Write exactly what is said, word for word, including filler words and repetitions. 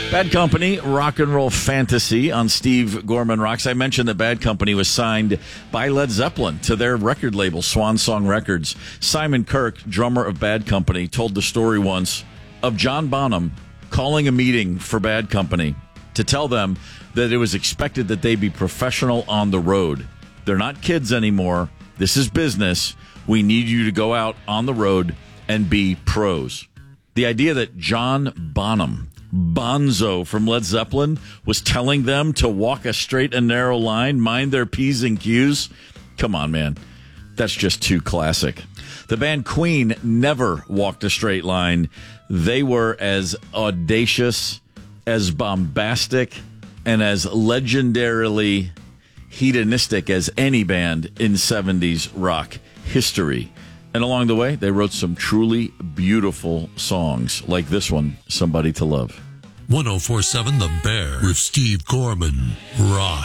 Bad Company, Rock and Roll Fantasy on Steve Gorman Rocks. I mentioned that Bad Company was signed by Led Zeppelin to their record label, Swan Song Records. Simon Kirke, drummer of Bad Company, told the story once of John Bonham calling a meeting for Bad Company to tell them that it was expected that they be professional on the road. They're not kids anymore. This is business. We need you to go out on the road and be pros. The idea that John Bonham, Bonzo from Led Zeppelin, was telling them to walk a straight and narrow line, mind their P's and Q's. Come on, man. That's just too classic. The band Queen never walked a straight line. They were as audacious, as bombastic, and as legendarily hedonistic as any band in seventies rock history. And along the way, they wrote some truly beautiful songs, like this one, Somebody to Love. ten forty-seven The Bear with Steve Gorman. Rock.